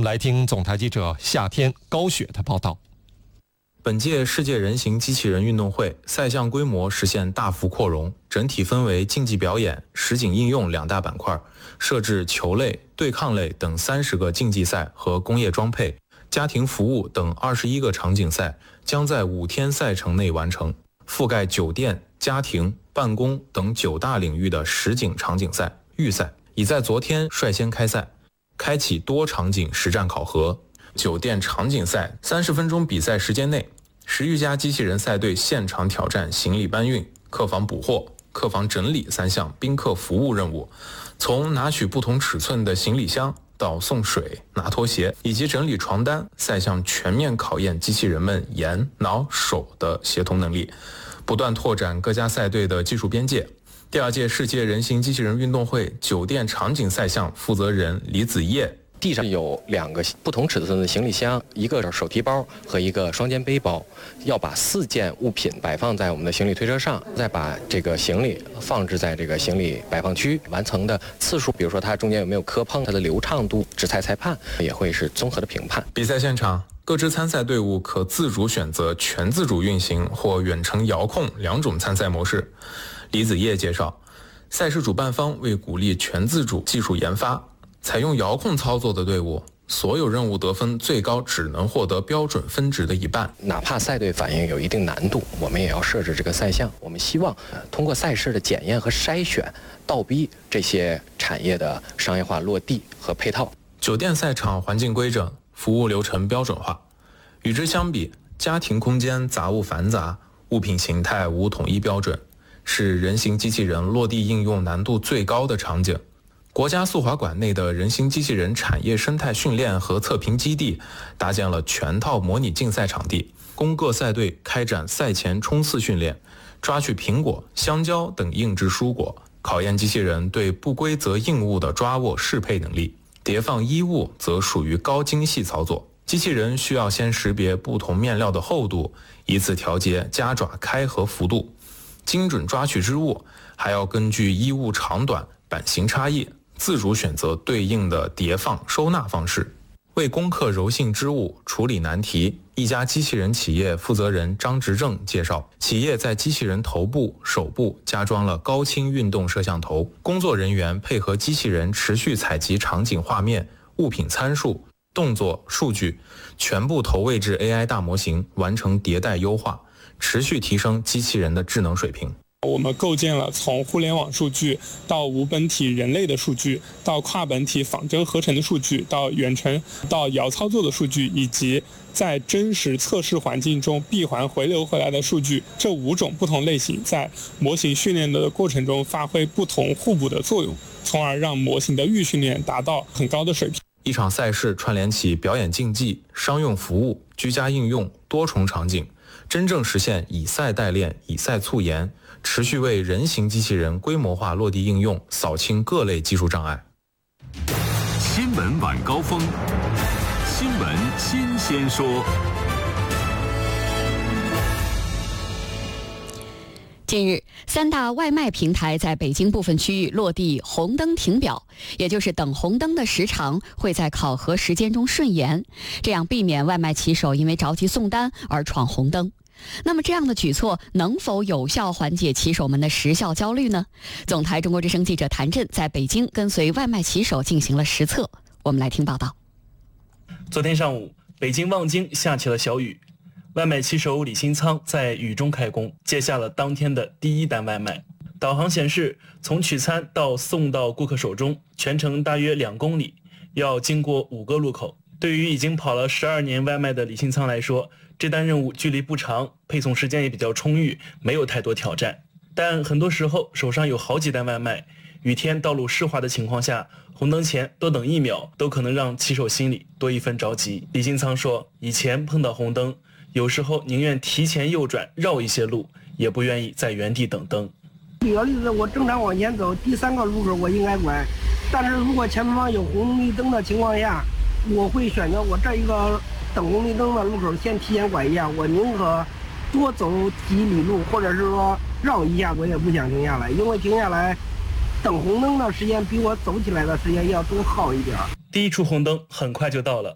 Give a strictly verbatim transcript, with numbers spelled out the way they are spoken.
们来听总台记者夏天高雪的报道。 本届世界人形机器人运动会赛项规模实现大幅扩容，整体分为竞技表演、实景应用两大板块，设置球类、对抗类等三十个竞技赛和工业装配、家庭服务等二十一个场景赛，将在五天赛程内完成，覆盖酒店、家庭、办公等九大领域的实景场景赛、预赛，已在昨天率先开赛，开启多场景实战考核。酒店场景赛三十分钟比赛时间内，十余家机器人赛队现场挑战行李搬运、客房补货、客房整理三项宾客服务任务，从拿取不同尺寸的行李箱到送水、拿拖鞋以及整理床单，赛项全面考验机器人们眼、脑、手的协同能力，不断拓展各家赛队的技术边界。第二届世界人形机器人运动会酒店场景赛项负责人李子叶， 地上有两个不同尺寸的行李箱，一个手提包和一个双肩背包，要把四件物品摆放在我们的行李推车上，再把这个行李放置在这个行李摆放区，完成的次数，比如说它中间有没有磕碰，它的流畅度，执裁裁判也会是综合的评判。 比赛现场，各支参赛队伍可自主选择全自主运行或远程遥控两种参赛模式。李子叶介绍，赛事主办方为鼓励全自主技术研发，采用遥控操作的队伍，所有任务得分最高只能获得标准分值的一半。 哪怕赛队反应有一定难度，我们也要设置这个赛项。我们希望通过赛事的检验和筛选，倒逼这些产业的商业化落地和配套。 酒店赛场环境规整，服务流程标准化。与之相比，家庭空间杂物繁杂，物品形态无统一标准，是人形机器人落地应用难度最高的场景。国家速滑馆内的人形机器人产业生态训练和测评基地搭建了全套模拟竞赛场地，供各赛队开展赛前冲刺训练，抓取苹果、香蕉等硬质蔬果，考验机器人对不规则硬物的抓握适配能力。叠放衣物则属于高精细操作，机器人需要先识别不同面料的厚度，依次调节夹爪开合幅度，精准抓取织物，还要根据衣物长短、版型差异自主选择对应的叠放收纳方式。为攻克柔性织物，处理难题，一家机器人企业负责人张执正介绍，企业在机器人头部、手部加装了高清运动摄像头，工作人员配合机器人持续采集场景画面、物品参数、动作数据，全部投喂至 A I 大模型，完成迭代优化，持续提升机器人的智能水平。 我们构建了从互联网数据到无本体人类的数据，到跨本体仿真合成的数据，到远程到遥操作的数据，以及在真实测试环境中闭环回流回来的数据，这五种不同类型在模型训练的过程中发挥不同互补的作用，从而让模型的预训练达到很高的水平。 一场赛事串联起表演竞技、商用服务、居家应用多重场景，真正实现以赛代练、以赛促研，持续为人形机器人规模化落地应用扫清各类技术障碍。 新闻晚高峰，新闻新鲜说。 近日，三大外卖平台在北京部分区域落地红灯停表，也就是等红灯的时长会在考核时间中顺延，这样避免外卖骑手因为着急送单而闯红灯。那么这样的举措能否有效缓解骑手们的时效焦虑呢？总台中国之声记者谭震在北京跟随外卖骑手进行了实测，我们来听报道。 昨天上午，北京望京下起了小雨，外卖骑手李新仓在雨中开工，接下了当天的第一单外卖。导航显示，从取餐到送到顾客手中，全程大约两公里，要经过五个路口。对于已经跑了十二年外卖的李新仓来说，这单任务距离不长，配送时间也比较充裕，没有太多挑战。但很多时候手上有好几单外卖，雨天道路湿滑的情况下，红灯前多等一秒都可能让骑手心里多一分着急。李新仓说，以前碰到红灯，有时候宁愿提前右转绕一些路，也不愿意在原地等灯。 举个例子，我正常往前走，第三个路口我应该拐，但是如果前方有红绿灯的情况下，我会选择我这一个等红绿灯的路口先提前拐一下，我宁可多走几里路，或者是说绕一下，我也不想停下来，因为停下来等红灯的时间比我走起来的时间要多耗一点。 第一处红灯很快就到了，